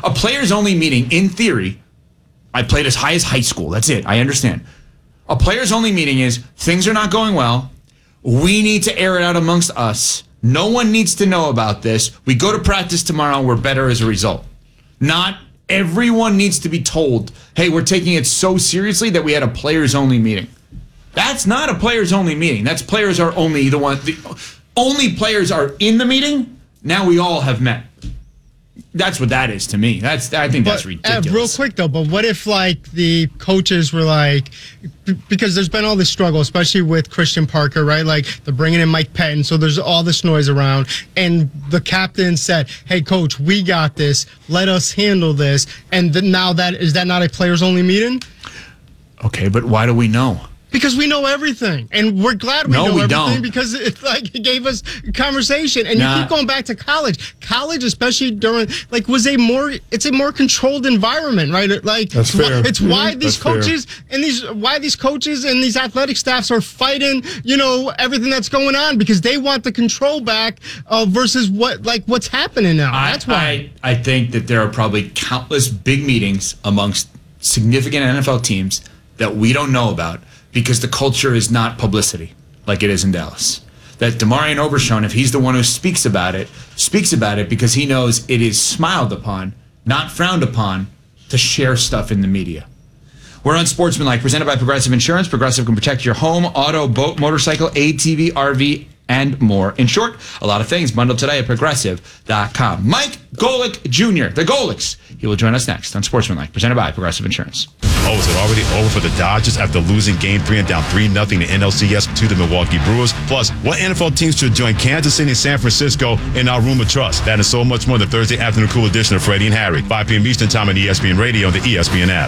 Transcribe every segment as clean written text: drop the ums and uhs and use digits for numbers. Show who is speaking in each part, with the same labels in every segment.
Speaker 1: A players-only meeting, in theory, I played as high as high school. That's it. I understand. A players-only meeting is things are not going well. We need to air it out amongst us. No one needs to know about this. We go to practice tomorrow. We're better as a result. Not everyone needs to be told, hey, we're taking it so seriously that we had a players-only meeting. That's not a players-only meeting. That's players are only the one. Only players are in the meeting. Now we all have met. That's what that is to me. I think that's ridiculous.
Speaker 2: Real quick though, but what if like the coaches were like, because there's been all this struggle, especially with Christian Parker, right? Like they're bringing in Mike Pettin, so there's all this noise around, and the captain said, "Hey, coach, we got this. Let us handle this." And now is that not a players only meeting?
Speaker 1: Okay, but why do we know?
Speaker 2: Because we know everything, and we're glad we know everything. Don't. Because it gave us conversation. And you keep going back to college. College, especially during it's a more controlled environment, right? Like
Speaker 3: that's fair.
Speaker 2: It's why these coaches and these athletic staffs are fighting, everything that's going on, because they want the control back versus what's happening now. That's why
Speaker 1: I think that there are probably countless big meetings amongst significant NFL teams that we don't know about, because the culture is not publicity like it is in Dallas. That DeMarion Obershon, if he's the one who speaks about it because he knows it is smiled upon, not frowned upon, to share stuff in the media. We're on Sportsmanlike, presented by Progressive Insurance. Progressive can protect your home, auto, boat, motorcycle, ATV, RV, and more. In short, a lot of things bundled today at Progressive.com. Mike Golic Jr., the Golics. He will join us next on Sportsmanlike, presented by Progressive Insurance.
Speaker 4: Oh, is it already over for the Dodgers after losing Game 3 and down 3-0 in NLCS to the Milwaukee Brewers? Plus, what NFL teams should join Kansas City and San Francisco in our Room of Trust? That and so much more in the Thursday afternoon cool edition of Freddie and Harry, 5 p.m. Eastern Time on ESPN Radio and the ESPN app.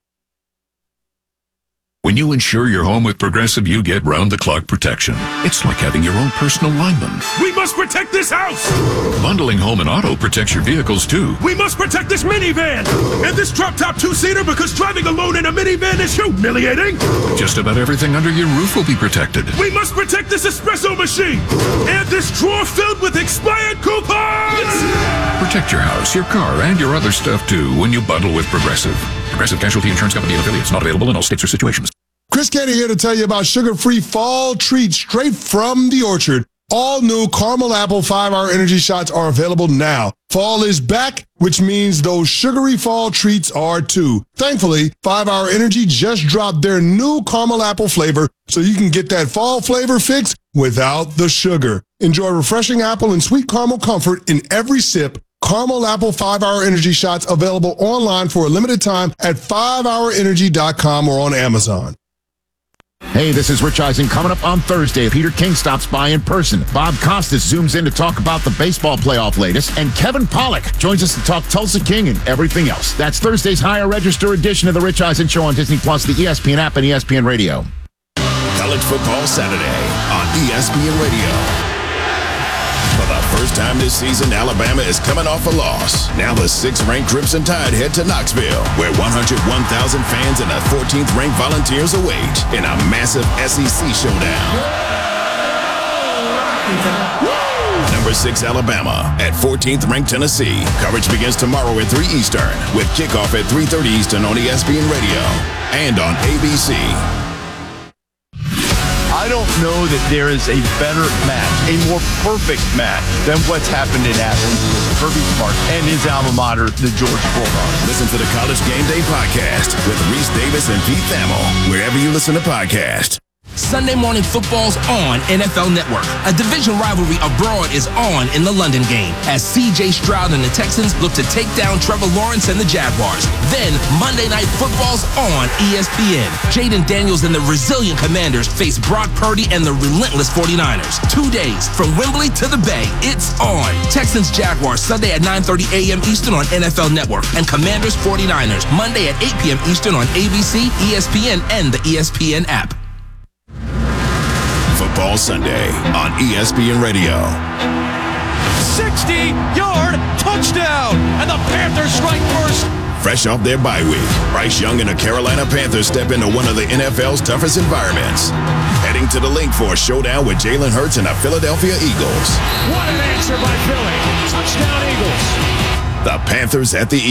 Speaker 5: When you insure your home with Progressive, you get round-the-clock protection. It's like having your own personal lineman.
Speaker 6: We must protect this house!
Speaker 5: Bundling home and auto protects your vehicles, too.
Speaker 6: We must protect this minivan! And this drop-top two-seater, because driving alone in a minivan is humiliating!
Speaker 5: Just about everything under your roof will be protected.
Speaker 6: We must protect this espresso machine! And this drawer filled with expired coupons!
Speaker 5: Protect your house, your car, and your other stuff, too, when you bundle with Progressive. Progressive Casualty Insurance Company and affiliates. Not available in all states or situations.
Speaker 3: Chris Kenny here to tell you about sugar-free fall treats straight from the orchard. All new caramel apple 5-hour energy shots are available now. Fall is back, which means those sugary fall treats are too. Thankfully, 5-hour energy just dropped their new caramel apple flavor, so you can get that fall flavor fix without the sugar. Enjoy refreshing apple and sweet caramel comfort in every sip. Caramel Apple 5-hour energy shots available online for a limited time at 5hourenergy.com or on Amazon.
Speaker 7: Hey, this is Rich Eisen. Coming up on Thursday, Peter King stops by in person. Bob Costas zooms in to talk about the baseball playoff latest. And Kevin Pollak joins us to talk Tulsa King and everything else. That's Thursday's higher register edition of the Rich Eisen Show on Disney+, the ESPN app, and ESPN Radio.
Speaker 8: College Football Saturday on ESPN Radio. For the first time this season, Alabama is coming off a loss. Now the 6th-ranked Crimson Tide head to Knoxville, where 101,000 fans and the 14th-ranked Volunteers await in a massive SEC showdown. Number 6 Alabama at 14th-ranked Tennessee. Coverage begins tomorrow at 3 Eastern, with kickoff at 3:30 Eastern on ESPN Radio and on ABC.
Speaker 9: I don't know that there is a better match, a more perfect match than what's happened in Athens with Kirby Smart and his alma mater, the Georgia Bulldogs.
Speaker 8: Listen to the College Game Day podcast with Reese Davis and Pete Thamel, wherever you listen to podcasts.
Speaker 10: Sunday Morning Football's on NFL Network. A division rivalry abroad is on in the London game as C.J. Stroud and the Texans look to take down Trevor Lawrence and the Jaguars. Then Monday Night Football's on ESPN. Jaden Daniels and the resilient Commanders face Brock Purdy and the relentless 49ers. 2 days from Wembley to the Bay. It's on. Texans-Jaguars Sunday at 9:30 a.m. Eastern on NFL Network, and Commanders-49ers Monday at 8 p.m. Eastern on ABC, ESPN, and the ESPN app.
Speaker 8: Football Sunday on ESPN Radio.
Speaker 11: 60-yard touchdown, and the Panthers strike first.
Speaker 8: Fresh off their bye week, Bryce Young and the Carolina Panthers step into one of the NFL's toughest environments. Heading to the link for a showdown with Jalen Hurts and the Philadelphia Eagles.
Speaker 11: What an answer by Philly. Touchdown Eagles.
Speaker 8: The Panthers at the